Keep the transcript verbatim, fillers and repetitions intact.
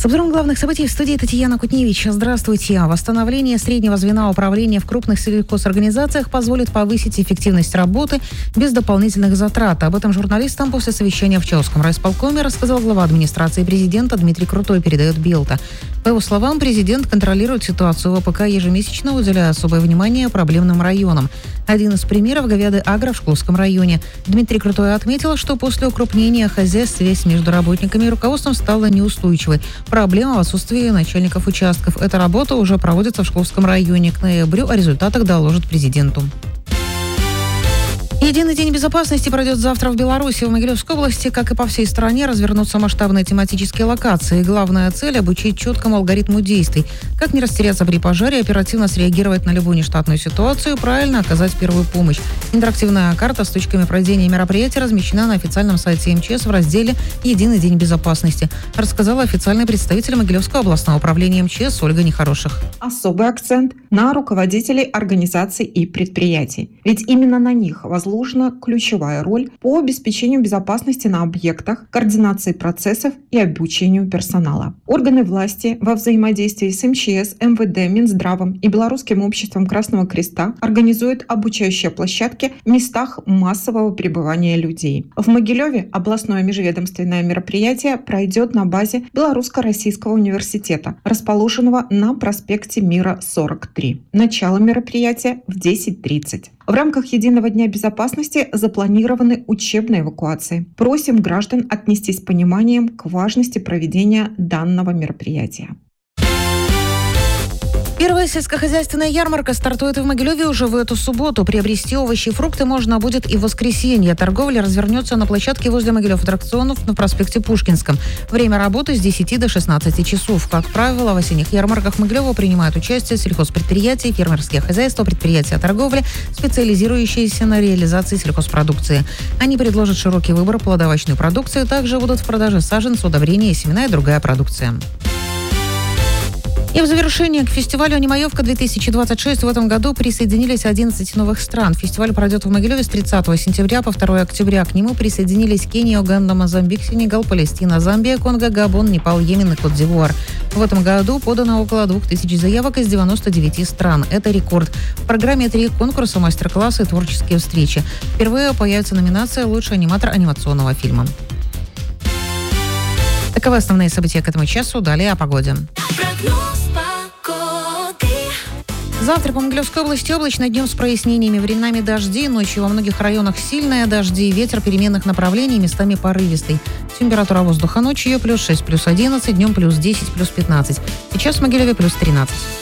С обзором главных событий в студии Татьяна Кутневич. Здравствуйте. Восстановление среднего звена управления в крупных сельхозорганизациях позволит повысить эффективность работы без дополнительных затрат. Об этом журналистам после совещания в Чаусском райисполкоме рассказал глава администрации президента Дмитрий Крутой, передает Белта. По его словам, президент контролирует ситуацию в ВПК ежемесячно, уделяя особое внимание проблемным районам. Один из примеров – Говяды Агро в Шкловском районе. Дмитрий Крутой отметил, что после укрупнения хозяйств связь между работниками и руководством стала неустойчивой. Проблема в отсутствии начальников участков. Эта работа уже проводится в Шкловском районе. К ноябрю о результатах доложат президенту. Единый день безопасности пройдет завтра в Беларуси. В Могилевской области, как и по всей стране, развернутся масштабные тематические локации. Главная цель – обучить четкому алгоритму действий. Как не растеряться при пожаре, оперативно среагировать на любую нештатную ситуацию, правильно оказать первую помощь. Интерактивная карта с точками проведения мероприятия размещена на официальном сайте МЧС в разделе «Единый день безопасности», рассказала официальный представитель Могилевского областного управления МЧС Ольга Нехороших. Особый акцент на руководителей организаций и предприятий. Ведь именно на них возложена ключевая роль по обеспечению безопасности на объектах, координации процессов и обучению персонала. Органы власти во взаимодействии с МЧС, МВД, Минздравом и Белорусским обществом Красного Креста организуют обучающие площадки в местах массового пребывания людей. В Могилеве областное межведомственное мероприятие пройдет на базе Белорусско-Российского университета, расположенного на проспекте Мира, сорок три. Начало мероприятия в десять тридцать. В рамках Единого дня безопасности запланированы учебные эвакуации. Просим граждан отнестись с пониманием к важности проведения данного мероприятия. Первая сельскохозяйственная ярмарка стартует в Могилеве уже в эту субботу. Приобрести овощи и фрукты можно будет и в воскресенье. Торговля развернется на площадке возле Могилев аттракционов на проспекте Пушкинском. Время работы с десяти до шестнадцати часов. Как правило, в осенних ярмарках Могилева принимают участие сельхозпредприятия, фермерские хозяйства, предприятия торговли, специализирующиеся на реализации сельхозпродукции. Они предложат широкий выбор плодовочной продукции. Также будут в продаже саженцы, удобрения, семена и другая продукция. И в завершение к фестивалю «Анимаевка-две тысячи двадцать шесть» в этом году присоединились одиннадцать новых стран. Фестиваль пройдет в Могилеве с тридцатого сентября по второго октября. К нему присоединились Кения, Уганда, Мозамбик, Сенегал, Палестина, Замбия, Конго, Габон, Непал, Йемен и Кот-д'Ивуар. В этом году подано около двух тысяч заявок из девяноста девяти стран. Это рекорд. В программе три конкурса, мастер-классы и творческие встречи. Впервые появится номинация «Лучший аниматор анимационного фильма». Таковы основные события к этому часу. Далее о погоде. Завтра по Могилевской области облачно, днем с прояснениями, временами дожди, ночью во многих районах сильные дожди, ветер переменных направлений, местами порывистый. Температура воздуха ночью плюс шесть, плюс одиннадцать, днем плюс десять, плюс пятнадцать. Сейчас в Могилеве плюс тринадцать.